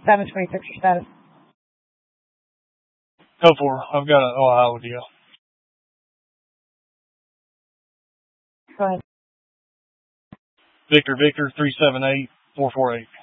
726 your status. Go for her. I've got an Ohio deal. Go ahead. Victor 378448.